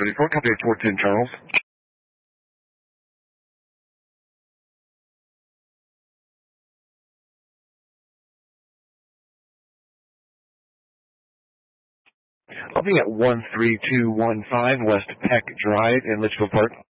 34, copy 410 Charles. I'll be at 13215 West Peck Drive in Litchfield Park.